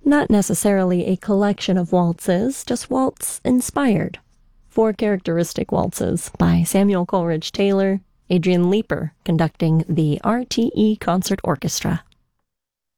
Not necessarily a collection of waltzes, just waltz-inspired. 4 characteristic waltzes by Samuel Coleridge Taylor, Adrian Leeper conducting the RTE Concert Orchestra.